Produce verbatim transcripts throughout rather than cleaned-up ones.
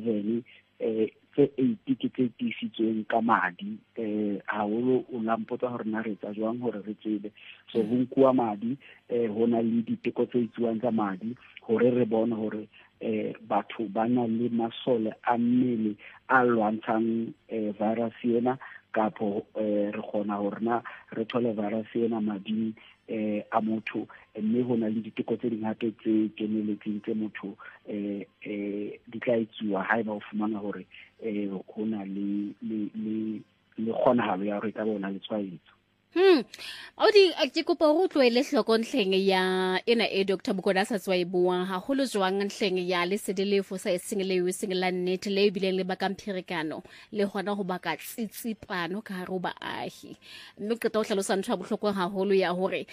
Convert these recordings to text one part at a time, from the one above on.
seven eh tse eight ke tse tisitsweng ka madi eh haholo o lampotsa hore na re tsa jwang hore re tsebe so ho nkuwa madi eh hona le diteko tse itsuwang tsa madi hore re bone hore eh batho ba na le masole a mmele a lwantshang eh virus ena kapo eh re kgona hore na re thole virus ena mading eh a motho mme hona le diteko tse ding hape tse keneletseng tse motho eh eh di tla itsuwa ha eba o fumana hore eh hona le le le le kgona ha ya re ka bona le tshwaetso. Hmm. Audi ke kopa ho tloele hloko nhleng ya ena e Doctor Bukoda sa tswa e buang ha holo jwang nhleng ya le sedelefo sa esingele yo singela nnete le bile le baka mphirekano le hona ho baka tsitsipano ka hare ho baahi mme ke tla o hlalosa ntho ya bohlokwa ha holo ya hore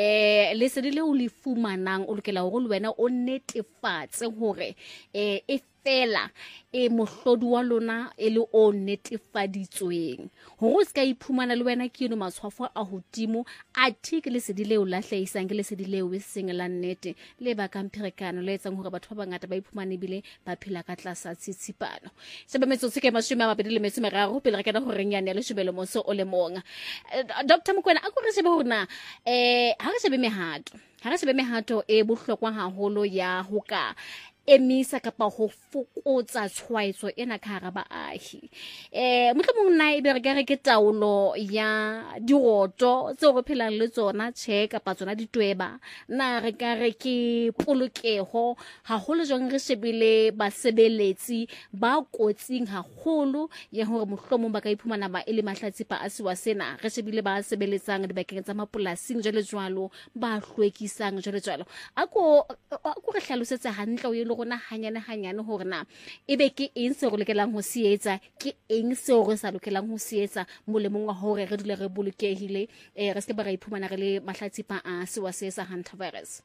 eh le sedile o le fumanang o lokela hore le wena o netefatse hore eh e fela e mohlodi wa lona e le o netefaditsweng hore se ka iphumana le wena ke no matshwafo a hodimo athe ke le sedile o lahleisang ke le sedile o sengela nnete le ba ka mphirekano le etsang hore batho ba bangata ba iphumane bile ba phela ka tlasa tsitsipano sebe metsotso ke mashome a mabedi le metso meraro pele re kana ho renyane le shebelo moso o le monga. Doctor Mokoena a go re shebe hore na eh ha re shebe mehato ha re shebe mehato e bohlokwa haholo ya ho ka emisa kapa ho fokotsa tshwaetso ena ka hara baahi eh mohlomong na e be re ka re ke taolo ya diroto tse re phelang le tsona tjhe kapa tsona ditweba na re ka re ke polokeho haholo jwang re shebile basebeletsi ba kotsing haholo ya hore mohlomong ba ka iphumana ba ele mahlatsipa a siwa sena re shebile ba sebeletsang dibakeng tsa mapolasing jwale jwalo ba hlwekisang jwale jwalo ako ako re hlalosetse hantle o le rona hanyane hanyane hore na ebe ke eng se go lekelang ho sietsa ke eng se go sa lokelang ho sietsa molemong wa hore re dule re bolokehile eh re se ba ra iphumana re le mahlatsipa a sewa se sa hantavirus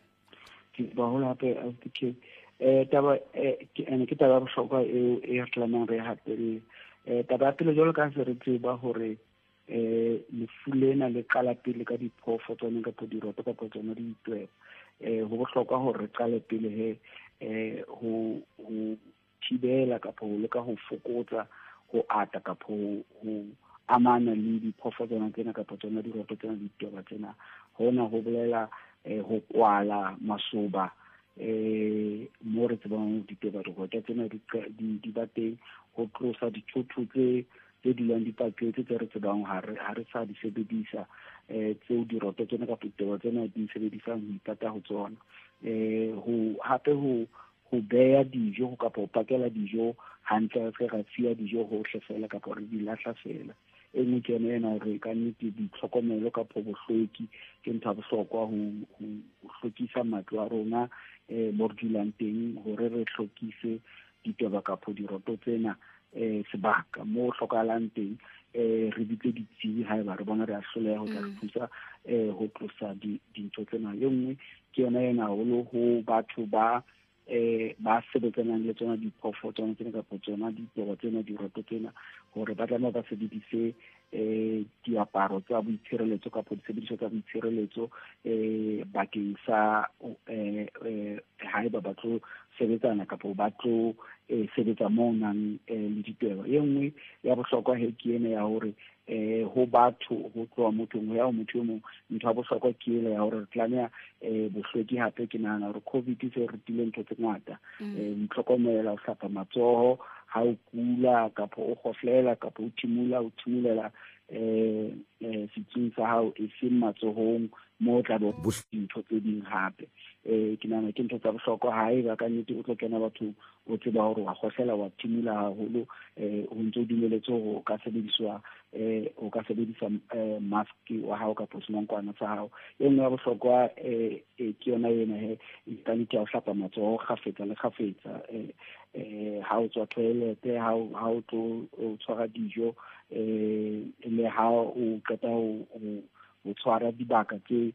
ke ba hola hape a ke eh taba eh ke ene ke taba bohlokwa e e tlamang re hatele eh taba pele jolo ka se re tseba hore eh le fulena le kala pele ka diphofo tsone ka podiroto ka tsone di itwe eh ho bohlokwa hore qale pele he eh ho ho thibela ka ho le ka ho fokotsa ho ata ka ho amana le diphofo tsona tsena ka tsona di roto tsena di toba tsena hona ho bolela eh ho kwala masoba eh mo re tsebang di toba go tsena di di bateng ho tlosa dithutu tse tse di lang dipaketse tse re tsebang ha re ha re sa di sebedisa eh tseo di roto tsena ka toba tsena di sebedisang ho ipata ho tsona eh ho hape ho ho beya dijo ho kapa ho pakela dijo hantle re ka sia dijo ho hlefela kapa re di lahla fela e mo ke ena re ka nnete di tlhokomelo kapa bohlweki ke ntho ya bohlokwa ho ho hlokisa matlo a rona eh bordulang teng hore re hlokise ditaba kapa diroto tsena eh sebaka mo hlokahalang teng eh re ditse ditsi ha eba re bona re a hloleha ho tla thusa eh ho tlosa di dintho tsena e nngwe ke yona ena holo ho batho ba eh ba sebetsanang le tsona diphofo tsona tsena ka tsona ditaba tsena di roto tsena hore ba tlameha ba sebedise eh diaparo tsa boitshireletso ka disebediswa tsa boitshireletso eh bakeng sa eh haeba ba tlo sebetsana ka ba tlo eh sebetsa mo nang le ditaba e nngwe ya bohlokwa he ke ene ya hore eh ho batho ho tloa mothong ya motho mo ntho ya bohlokwa ke ile ya hore tlameha eh bohlweki hape ke nahana hore covid se re tile ntho tse ngata eh mtlhokomela o hlapa matsoho ha o kula kapa o khoflela kapa o timula o timulela eh eh sitsung sa hao e seng matsohong mo tla bo ntho tse ding hape eh ke nahana ke ntho tsa bohlokwa ha e ba ka nnete o tlo kena batho o tseba hore wa khoflela wa timula haholo eh ho ntse o dumeletse ho ka sebediswa eh o ka sebedisa mask wa hao ka posimonkwana sa hao e nngwe ya bohlokwa eh ke yona yena he inthanete ya ho hlapa matsoho khafetsa le khafetsa eh eh ha o tswa toilet ha ha o tlo o tshwara dijo eh le ha o qeta ho ho tshwara dibaka tse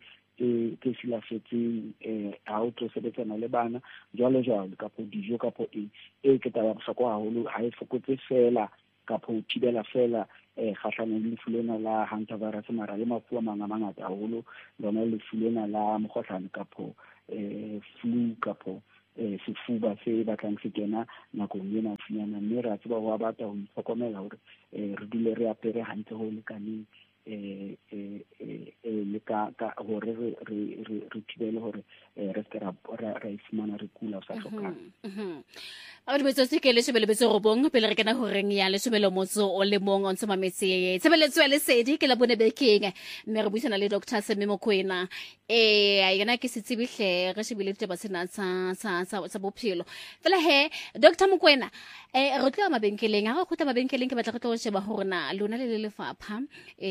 ke silafetseng eh ha o tlo sebetsana le bana jwalo jwalo kapo dijo kapo e e ke taba bohlokwa haholo ha e fokotse fela kapo o thibela fela eh kgahlano le fulena la hantavirus mara le mafu a mang a mangata haholo lona le fulena la mokgohlane kapo eh flu kapo eh sefuba se batlang se kena nakong ena finyana mme ra tseba wa batla ho itlhokomela hore re dile re apere hantle ho lekaneng eh eh eh le ka ka hore re re re thibele hore re se ra ra ismana re kula sa hlokang. Mhm. A re betso se ke le shebele betso robong pele re kana ho reng ya le shebele motso o le mong o ntse mametse tshebeletso ya lesedi ke la bone bekeng mme re buisana le Doctor Semi Mokoena eh a yena ke setsibihle re shebele taba sena sa sa sa bophelo fela he Doctor Mokoena eh re tloa mabenkeleng ha re khutla mabenkeleng ke batla re tlo sheba hore na lona le le lefapha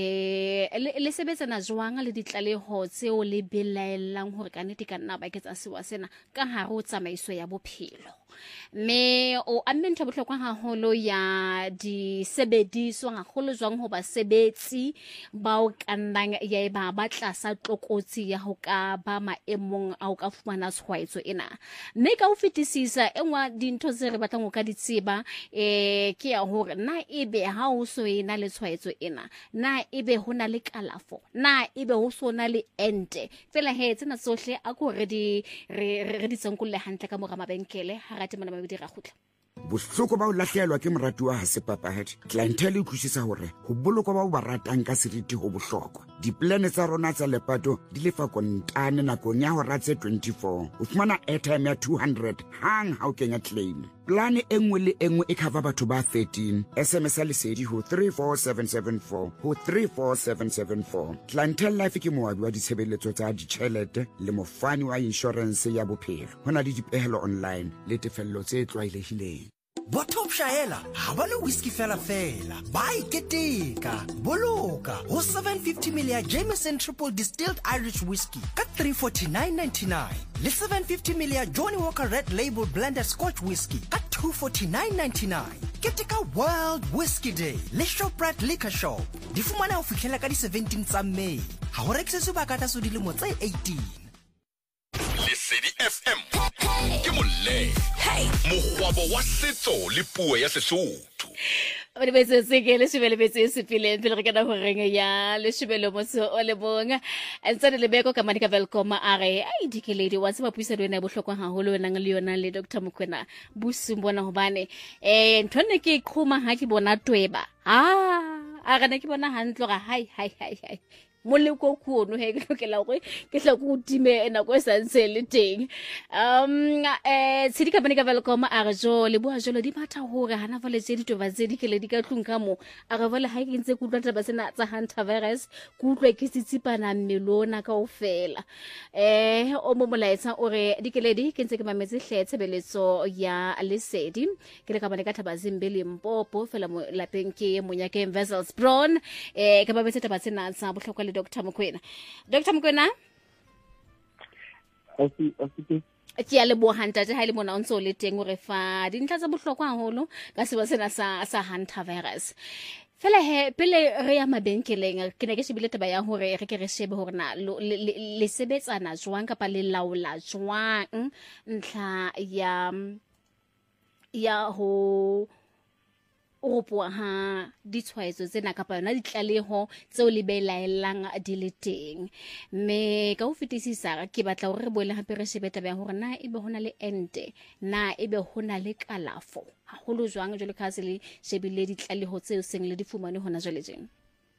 eh le sebetsana jwang le ditlaleho tseo le belaelang hore ka nnete ka nna ba ke tsa sewa sena ka hare ho tsamaiso ya bophelo me o amme ntho bohlokwa haholo ya di sebediswa haholo jwang ho ba sebetsi ba o kannang ya ba ba tlasa tlokotsi ya ho ka ba maemong a o ka fumana tshwaetso ena mme ka o fetisisa engwa dintho tse re batlang ho ka ditseba eh ke ya hore na ebe ha o so ena le tshwaetso ena na ebe hona le kalafo na ebe ho sona le ente fela he tsena tsohle a ko re di re di tsenkulle hantle ka mora mabenkele ha rate mona ba dira khutla bohloko ba o lahlehelwa ke moratuwa ha se papahadi clientele e utlwisisa hore ho bolokwa ba o ba ratang ka seriti ho bohlokwa diplane tsa rona tsa lepato di lefa kontane nakong ya hora tse twenty-four o fumana airtime ya two hundred hang ha o kenya claim plane e nngwe le e nngwe e cover batho ba thirteen sms ya lesedi ho three four seven seven four ho three four seven seven four clientele life ke moabi wa ditshebeletso tsa ditjhelete le mofani wa insurance ya bophelo hona le dipehelo online le tefello tse tlwaelehileng Botop Shaela, ha ba le whisky fela fela. Ba iketeka, boloka. Ho seven fifty milliliters Jameson Triple Distilled Irish Whiskey ka three forty-nine ninety-nine. Le seven fifty milliliters Johnny Walker Red Label Blended Scotch Whiskey ka two forty-nine ninety-nine. Keteka World Whiskey Day le Shoprite Liquor Shop. Di fumana ho fihlela ka di seventeen tsa May. Ha ho rekisetswe bakata so dilemo tse eighteen. Lesedi F M ke molle mogwabo wa setso le puo ya Sesotho ba di betse se ke le shebele betse se pile pele re kana ho reng ya le shebele motso o le bonga entsane le beko ka mani ka welcome a re ai dikeledi wa se ba puisa le wena bohlokwa haholo wena le yona le Doctor Mokoena busimbona hobane eh nthone ke iqhuma ha ke bona tweba ah a gana ke bona hantlo ga hai hai hai hai mole ko kuono he ke tlokela gore ke tla go time ena go santse le teng um eh tshedi ka bane ka welcome a re jo le bua jolo di batha hore hana vale tse ditoba tse di kele di ka tlunka mo a re vale ha ke ntse ku tlwa taba sena tsa hunter virus ku tlwa ke tsitsipana melona ka ofela eh o mo molaetsa ore di kele di ke ntse ke mametse hletse beletso ya lesedi ke le ka bane ka thaba zimbele mpopo fela mo lapeng ke monyake vessels brown eh ka ba betse taba tsena tsa bohlokwa le Doctor Mokoena. Doctor Mokoena? Asi asi ke ya le bo hunter ha ile mona o ntse o le teng o re fa dintlha tsa bohlokwa haholo ka seba sena sa sa hunter virus. Fela he pele re ya mabenkeleng ke ne ke shebile taba ya hore re ke re shebe hore na le sebetsana jwang kapa le laola jwang ntla ya ya ho o poa ha ditshwaetso tsena kapa yona ditlaleho tseo le belaelang di le teng me ka o fetisisa ke batla hore re boele hape re shebe taba ya hore na ebe hona le ente na ebe hona le kalafo haholo jwang jole ka se le shebile ditlaleho tseo seng le di fumane hona jole jeng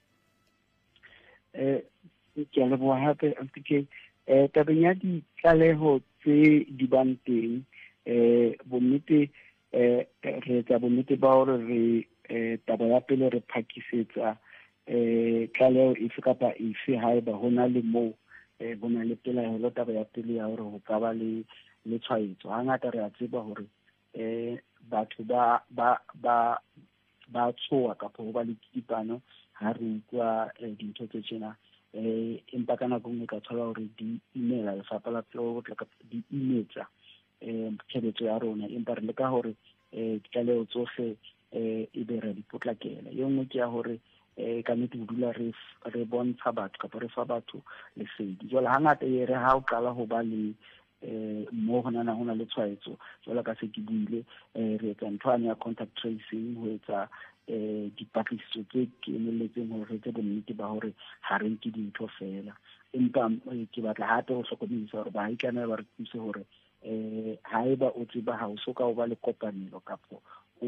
eh ke le bo hape ke eh tabeng ya ditlaleho tse di bang teng eh bonnete eh re tsa bonnete ba hore re taba ya pele re phakisetsa eh tlaleho ife kapa ife haeba hona le mo eh bona le pelaelo taba ya pele ya hore ho ka ba le le tshwaetso hangata re a tseba hore eh batho ba ba ba ba tsoa kapa ho ba le kitipano ha re utlwa dintho tse tsena eh empa kana go nka tshola hore di email ya fapa la tlo ka di imetsa eh tshebetso ya rona empa re le ka hore eh tlaleho tsohle eh e be re di potlakela yo nngwe ke ya hore eh ka nnete dula re re bontsha batho kapa re fa batho lesedi jwale hangata e re ha o qala ho ba le eh mo hona na hona le tshwaetso jwale ka se ke buile eh re etsa ntho ya contact tracing ho etsa eh dipatlisiso tse ke emelletseng hore re tse bonnete ba hore ha re nke dintho fela empa ke batla hape ho hlokomedisa hore ba ikana ba re tsise hore eh haeba o tseba ha o so ka o ba le kopanelo kapo